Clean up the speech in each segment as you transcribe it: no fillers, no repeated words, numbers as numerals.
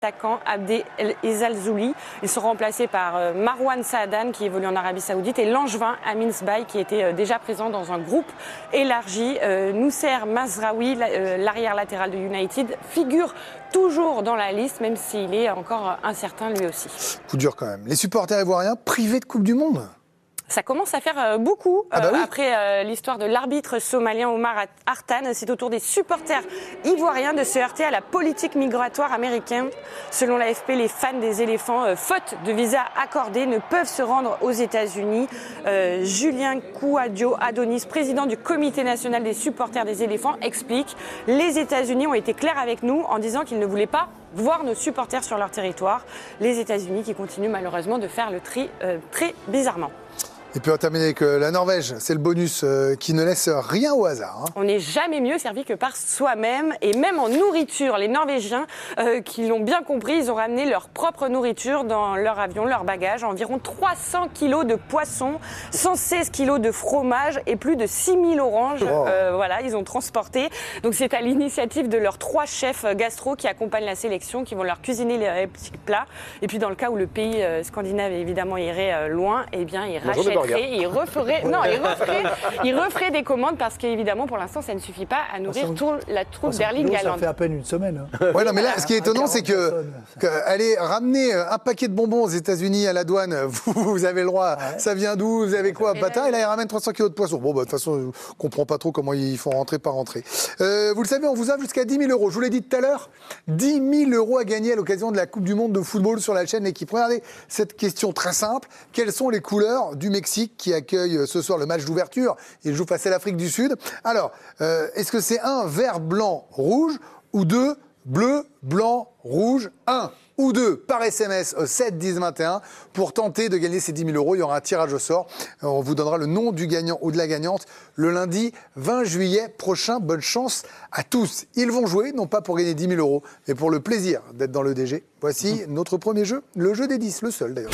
Attaquant Abdel Ezzalzouli. Ils sont remplacés par Marwan Saadan qui évolue en Arabie Saoudite et l'Angevin Amin Sbaï qui était déjà présent dans un groupe élargi. Noussair Mazraoui, l'arrière latéral de United, figure toujours dans la liste même s'il est encore incertain lui aussi. Coup dur quand même. Les supporters ivoiriens privés de Coupe du Monde. Ça commence à faire beaucoup oui. Après l'histoire de l'arbitre somalien Omar Hartan. C'est au tour des supporters ivoiriens de se heurter à la politique migratoire américaine. Selon l'AFP, les fans des éléphants, faute de visa accordé, ne peuvent se rendre aux États-Unis. Julien Kouadio Adonis, président du Comité national des supporters des éléphants, explique « Les États-Unis ont été clairs avec nous en disant qu'ils ne voulaient pas voir nos supporters sur leur territoire. » Les États-Unis qui continuent malheureusement de faire le tri très bizarrement. Et puis on va terminer avec la Norvège, c'est le bonus qui ne laisse rien au hasard. On n'est jamais mieux servi que par soi-même et même en nourriture. Les Norvégiens qui l'ont bien compris, ils ont ramené leur propre nourriture dans leur avion, leur bagage. Environ 300 kilos de poissons, 116 kilos de fromage et plus de 6000 oranges. Voilà, ils ont transporté. Donc c'est à l'initiative de leurs 3 chefs gastro qui accompagnent la sélection, qui vont leur cuisiner les petits plats. Et puis dans le cas où le pays scandinave évidemment irait loin, eh bien ils rachètent. Il referait des commandes parce qu'évidemment pour l'instant ça ne suffit pas à nourrir toute la troupe d'Erling Haaland. Ça fait à peine une semaine. Ouais, non, mais là, ce qui est étonnant, c'est que aller ramener un paquet de bonbons aux États-Unis à la douane, vous avez le droit. Ouais. Ça vient d'où? Vous avez quoi? Bata, et là, il ramène 300 kilos de poissons. Bon, bah, de toute façon, je ne comprends pas trop comment ils font rentrer par rentrer. Vous le savez, on vous offre jusqu'à 10 000 €. Je vous l'ai dit tout à l'heure, 10 000 € à gagner à l'occasion de la Coupe du Monde de football sur la chaîne L'équipe. Regardez cette question très simple. Quelles sont les couleurs du Mexique qui accueille ce soir le match d'ouverture? Il joue face à l'Afrique du Sud. Alors, est-ce que c'est 1 vert, blanc, rouge ou 2 bleu, blanc, rouge? 1 ou 2 par SMS 7 10 21 pour tenter de gagner ces 10 000 €. Il y aura un tirage au sort. On vous donnera le nom du gagnant ou de la gagnante le lundi 20 juillet prochain. Bonne chance à tous. Ils vont jouer, non pas pour gagner 10 000 €, mais pour le plaisir d'être dans le DG. Voici notre premier jeu, le jeu des 10, le seul d'ailleurs.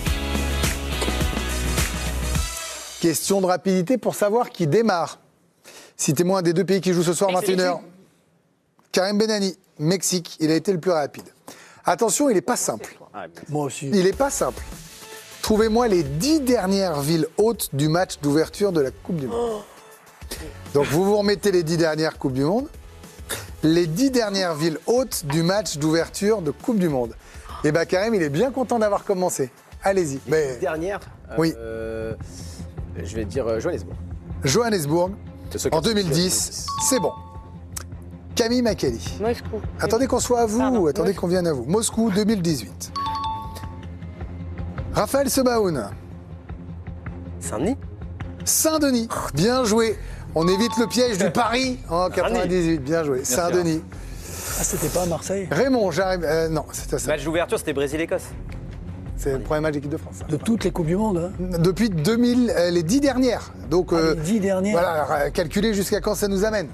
Question de rapidité pour savoir qui démarre. Citez-moi un des 2 pays qui jouent ce soir 21h. Karim Benani, Mexique, il a été le plus rapide. Attention, il n'est pas simple. Moi aussi. Il n'est pas simple. Trouvez-moi les 10 dernières villes hôtes du match d'ouverture de la Coupe du Monde. Donc vous remettez les 10 dernières Coupes du Monde. Les 10 dernières villes hôtes du match d'ouverture de Coupe du Monde. Et bien Karim, il est bien content d'avoir commencé. Allez-y. Les 10 dernières Oui. Je vais dire Johannesburg. Johannesburg, en 2010, c'est bon. Camille Makali. Moscou. Attendez qu'on soit à vous, attendez Moscou. qu'on vienne à vous. Moscou, 2018. Raphaël Sebaoun. Saint-Denis. Saint-Denis, bien joué. On évite le piège du Paris en 98, bien joué. Saint-Denis. Ah, c'était pas à Marseille? Raymond, j'arrive. Non, c'était ça. Match d'ouverture, c'était Brésil-Écosse. C'est le premier match d'équipe de France. Ça. De toutes les Coupes du Monde, hein. Depuis 2000, les 10 dernières. Donc, les 10 dernières. Voilà, calculez jusqu'à quand ça nous amène.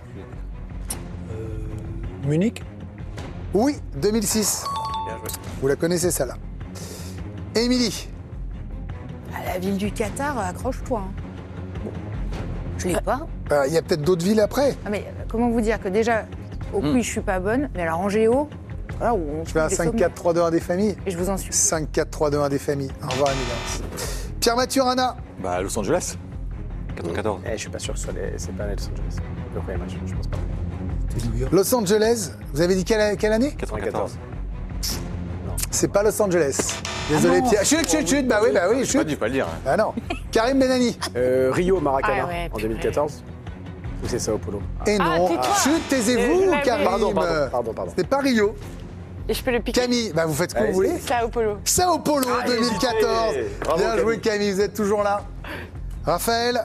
Munich? Oui, 2006. Bien joué. Vous la connaissez, celle-là. Émilie. À la ville du Qatar, accroche-toi. Hein. Bon. Je l'ai pas. Il y a peut-être d'autres villes après. Ah, mais comment vous dire que déjà, au quiz, je suis pas bonne, mais alors en géo, voilà, on Je fais un 5-4-3-2-1 des familles. Et je vous en suis. 5-4-3-2-1 des familles. Au revoir, Émilie. Pierre-Mathieu Rana. Bah, Los Angeles. 94. Je suis pas sûr que c'est pas Los Angeles. Le premier match, je pense pas. Los Angeles. Vous avez dit quelle année? 94. C'est pas Los Angeles. Désolé, Pierre. Chut. Bah oui, J'ai chut. pas dû pas le dire. Ah non. Karim Benani. Rio, Maracana, Ah ouais, en purée. 2014. Ou c'est Sao Paulo? Et non. tais-toi. Chut, taisez-vous, Karim. Pardon. C'était pas Rio. Et je peux le piquer. Camille, bah vous faites ce que Allez, vous voulez. Sao Paulo. Sao Paulo, Ah, 2014. hésité. Bravo, Bien joué, Camille. Camille, vous êtes toujours là. Raphaël,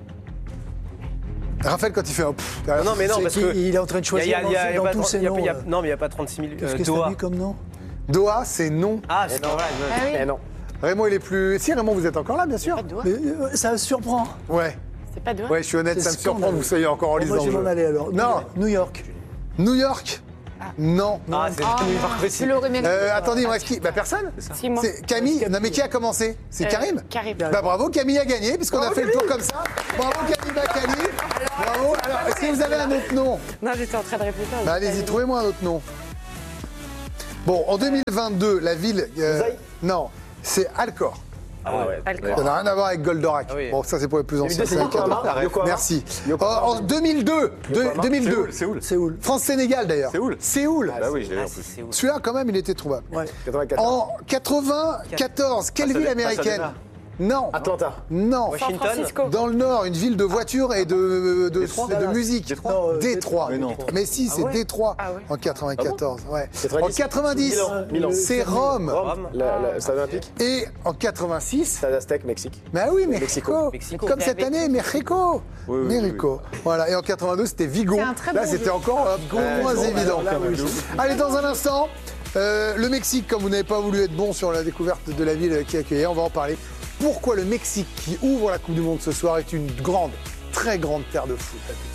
quand il fait un pfff, Non, mais non, parce que. Il est en train de choisir dans tous ses noms. Non, mais il n'y a pas 36 000. Qu'est-ce que ça dit comme nom? Doha, c'est non. Ah, c'est normal. oui. Non. Raymond, il est plus. Si, Raymond, vous êtes encore là, bien sûr. Pas de doigt. Mais, ça surprend. Ouais. C'est pas de doigt. Ouais, je suis honnête, C'est ça me surprend que scandaleux. vous soyez encore en Moi, lisant je le vais jeu. m'en aller alors. Non. New York. New York. Non. Ah, c'est New York Je aussi. l'aurais même. Attendez, il me reste qui? Bah personne. Si, moi. C'est Camille. Non, mais qui a commencé? C'est Karim. Karim. Bah bravo, Camille a gagné, puisqu'on a fait le tour comme ça. Bravo, Camille Makali. Bravo. Alors, est-ce que vous avez un autre nom? Non, j'étais en train de répéter. Bah allez-y, trouvez-moi un autre nom. Bon, en 2022, la ville... non, c'est Alcor. Ah ouais. Ça n'a rien à voir avec Goldorak. Ah oui. Bon, ça c'est pour les plus anciens. C'est Yokohama. Merci. En 2002, Séoul. France-Sénégal d'ailleurs. Séoul. Bah oui, je l'ai vu en plus. Celui-là, quand même, il était trouvable. Ouais. 94. En 94, quelle ville américaine? Non. Atlanta. Non. San Francisco. Dans le Nord, une ville de voitures et de musique. Non, Détroit. Mais non. Mais si, c'est Détroit Ah ouais. en 94. Ouais. 90. En 90, Milan. c'est Rome. Rome, le stade olympique. Et en 86, Stade Aztèque, Mexique. bah oui, Mexico. Mexico. Comme cette année, Mexico. Oui, Mexico. Voilà. Et en 82, c'était Vigo. C'est un très Là, bon c'était jeu. encore moins évident. Allez, dans un instant, le Mexique, comme vous n'avez pas voulu être bon sur la découverte de la ville qui accueillait, on va en parler. Pourquoi le Mexique, qui ouvre la Coupe du Monde ce soir, est une grande, très grande terre de foot. À tout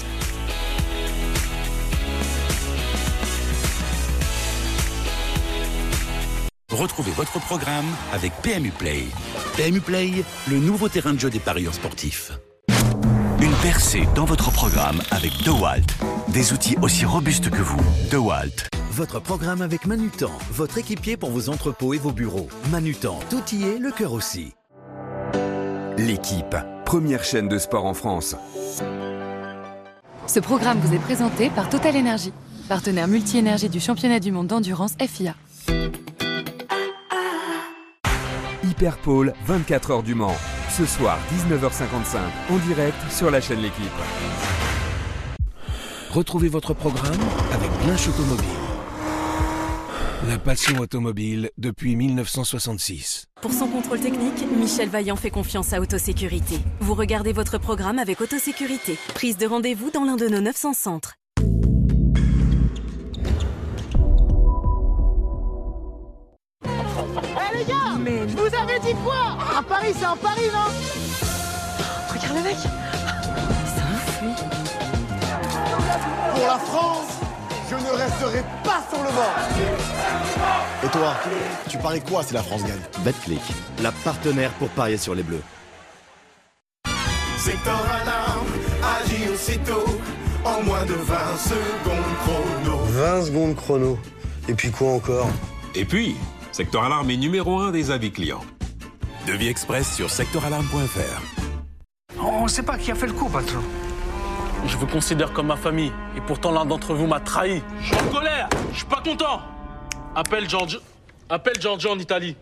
de suite. Retrouvez votre programme avec PMU Play. PMU Play, le nouveau terrain de jeu des parieurs sportifs. Une percée dans votre programme avec DeWalt. Des outils aussi robustes que vous. DeWalt. Votre programme avec Manutan, votre équipier pour vos entrepôts et vos bureaux. Manutan, tout y est, le cœur aussi. L'équipe, première chaîne de sport en France. Ce programme vous est présenté par Total Energy, partenaire multi-énergie du championnat du monde d'endurance FIA. Hyperpole, 24 heures du Mans. Ce soir, 19h55, en direct sur la chaîne L'équipe. Retrouvez votre programme avec Blanche Automobile. La passion automobile depuis 1966. Pour son contrôle technique, Michel Vaillant fait confiance à Autosécurité. Vous regardez votre programme avec Autosécurité. Prise de rendez-vous dans l'un de nos 900 centres. Eh les gars, mais je vous avais dit quoi? À Paris, c'est en Paris, non? Regarde le mec. C'est un fruit. Pour la France, je ne resterai pas sur le banc. Et toi, tu paries quoi si la France gagne? Betclic, la partenaire pour parier sur les Bleus. Secteur Alarme agit aussitôt en moins de 20 secondes chrono. 20 secondes chrono. Et puis quoi encore? Et puis, Secteur Alarme est numéro 1 des avis clients. Devis express sur secteuralarme.fr. On ne sait pas qui a fait le coup, patron. Je vous considère comme ma famille, et pourtant l'un d'entre vous m'a trahi. Je suis en colère, je suis pas content. Appelle Giorgio en Italie.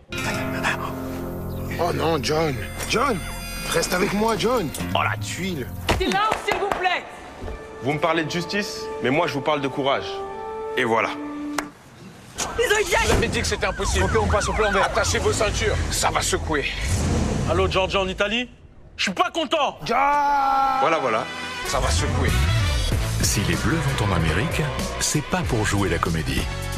Oh non, John, reste avec moi, John. Oh la tuile. Silence, s'il vous plaît. Vous me parlez de justice, mais moi je vous parle de courage. Et voilà. Vous avez dit que c'était impossible. Ok, on passe au plan B. Attachez vos ceintures, ça va secouer. Allô, Giorgio en Italie? Je suis pas content. Voilà, ça va secouer. Si les Bleus vont en Amérique, c'est pas pour jouer la comédie.